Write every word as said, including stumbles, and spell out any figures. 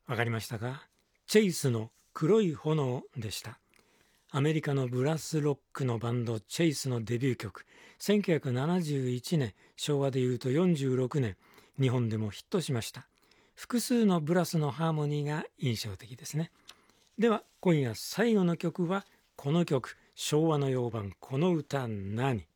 わかりましたか？チェイスの黒い炎でした。アメリカのブラスロックのバンドチェイスのデビュー曲、せんきゅうひゃくななじゅういちねん、昭和でいうとよんじゅうろくねん、日本でもヒットしました。複数のブラスのハーモニーが印象的ですね。では今夜最後の曲はこの曲、昭和の洋版この歌何？